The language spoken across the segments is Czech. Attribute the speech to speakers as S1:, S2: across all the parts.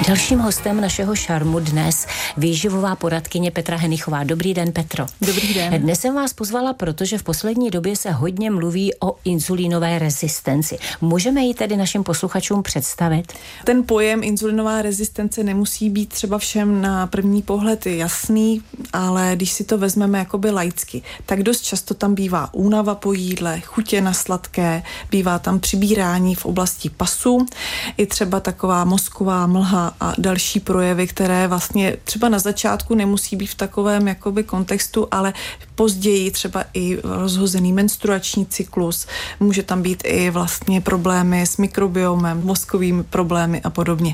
S1: Dalším hostem našeho Šarmu dnes výživová poradkyně Petra Henichová. Dobrý den, Petro.
S2: Dobrý den.
S1: Dnes jsem vás pozvala, protože v poslední době se hodně mluví o inzulínové rezistenci. Můžeme ji tedy našim posluchačům představit?
S2: Ten pojem inzulinová rezistence nemusí být třeba všem na první pohled jasný, ale když si to vezmeme jakoby laicky, tak dost často tam bývá únava po jídle, chutě na sladké, bývá tam přibírání v oblasti pasu, i třeba taková mozková mlha a další projevy, které vlastně třeba na začátku nemusí být v takovém jakoby kontextu, ale později třeba i rozhozený menstruační cyklus, může tam být i vlastně problémy s mikrobiomem, mozkovými problémy a podobně.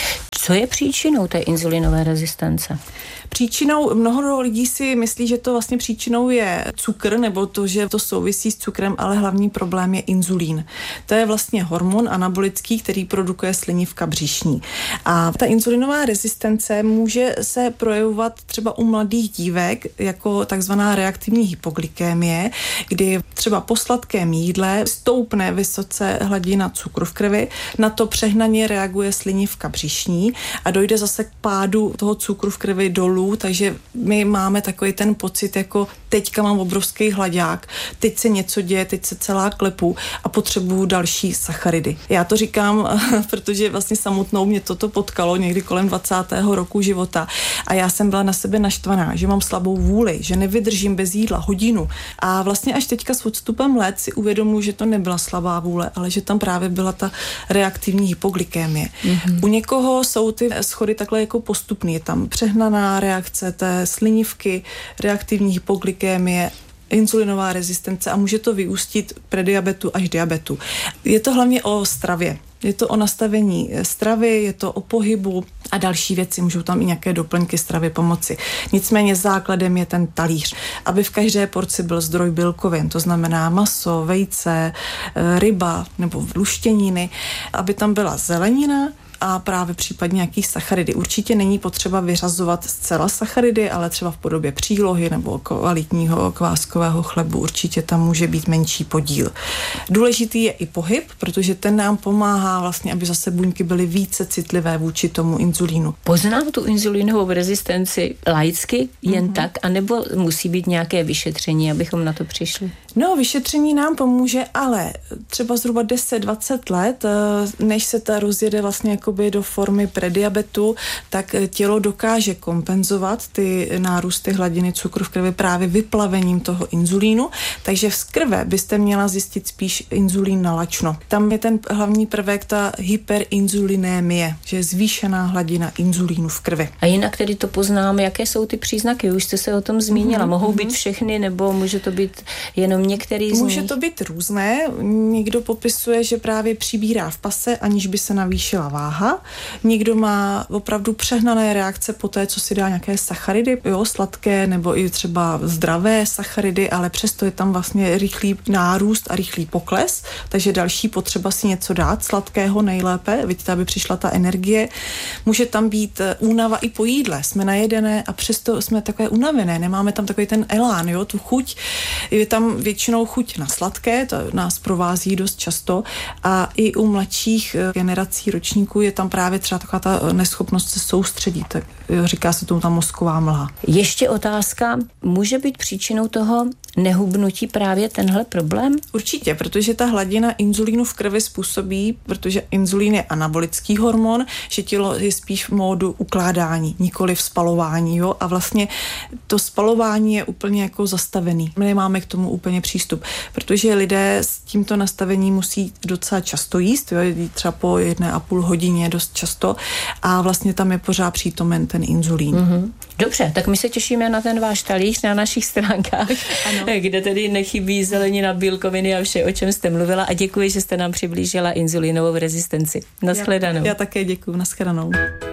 S1: Co je příčinou té inzulinové rezistence?
S2: Příčinou, mnoho lidí si myslí, že to vlastně příčinou je cukr, nebo to, že to souvisí s cukrem, ale hlavní problém je inzulín. To je vlastně hormon anabolický, který produkuje slinivka břišní. A ta inzulinová rezistence může se projevovat třeba u mladých dívek jako takzvaná reaktivní hypoglykémie, kdy třeba po sladkém jídle stoupne vysoce hladina cukru v krvi, na to přehnaně reaguje slinivka břišní a dojde zase k pádu toho cukru v krvi dolů, takže my máme takový ten pocit, jako teďka mám obrovský hlaďák, teď se něco děje, teď se celá klepu a potřebuju další sacharidy. Já to říkám, protože vlastně samotnou mě toto potkalo někdy kolem 20. roku života a já jsem byla na sebe naštvaná, že mám slabou vůli, že nevydržím bez jídla hodinu a vlastně až teďka s odstupem let si uvědomuji, že to nebyla slabá vůle, ale že tam právě byla ta reaktivní hypoglykémie. U někoho jsou ty schody takhle jako postupný, je tam přehnaná reakce té slinivky, reaktivní hypoglykémie, inzulinová rezistence a může to vyústit prediabetu až diabetu. Je to hlavně o stravě. Je to o nastavení stravy, je to o pohybu a další věci, můžou tam i nějaké doplňky stravy pomoci. Nicméně základem je ten talíř, aby v každé porci byl zdroj bílkovin, to znamená maso, vejce, ryba nebo luštěniny, aby tam byla zelenina, a právě případně nějaký sacharidy. Určitě není potřeba vyřazovat zcela sacharidy, ale třeba v podobě přílohy nebo kvalitního kváskového chlebu. Určitě tam může být menší podíl. Důležitý je i pohyb, protože ten nám pomáhá vlastně, aby zase buňky byly více citlivé vůči tomu inzulínu.
S1: Poznám tu inzulínovou rezistenci laicky jen tak, anebo musí být nějaké vyšetření, abychom na to přišli?
S2: No, vyšetření nám pomůže, ale třeba zhruba 10-20 let, než se ta rozjede vlastně jakoby do formy prediabetu, tak tělo dokáže kompenzovat ty nárůsty hladiny cukru v krvi právě vyplavením toho inzulínu, takže z krve byste měla zjistit spíš inzulín na lačno. Tam je ten hlavní prvek, ta hyperinzulinémie, že je zvýšená hladina inzulínu v krvi.
S1: A jinak tedy to poznám, jaké jsou ty příznaky? Už jste se o tom zmínila. Mohou být všechny, nebo může to být jenom některý z nich?
S2: Může to být různé. Někdo popisuje, že právě přibírá v pase, aniž by se navýšila váha. Někdo má opravdu přehnané reakce po té, co si dá nějaké sacharidy, sladké nebo i třeba zdravé sacharidy, ale přesto je tam vlastně rychlý nárůst a rychlý pokles, takže další potřeba si něco dát sladkého nejlépe, vidíte, aby přišla ta energie. Může tam být únava i po jídle. Jsme najedené a přesto jsme takové unavené, nemáme tam takový ten elán, tu chuť. Je tam většinou chuť na sladké, to nás provází dost často a i u mladších generací ročníků je tam právě třeba taková ta neschopnost se soustředit, tak říká se tomu ta mozková mlha.
S1: Ještě otázka, může být příčinou toho nehubnutí právě tenhle problém?
S2: Určitě, protože ta hladina inzulínu v krvi způsobí, protože inzulín je anabolický hormon, že tělo je spíš v módu ukládání, nikoli v spalování, a vlastně to spalování je úplně jako zastavený. My nemáme k tomu úplně přístup, protože lidé s tímto nastavením musí docela často jíst, třeba po 1,5 hodině dost často a vlastně tam je pořád přítomen ten inzulín.
S1: Dobře, tak my se těšíme na ten váš talíř na našich stránkách, kde tedy nechybí zelenina, bílkoviny a vše, o čem jste mluvila a děkuji, že jste nám přiblížila inzulínovou rezistenci. Nashledanou.
S2: Já také děkuji, nashledanou.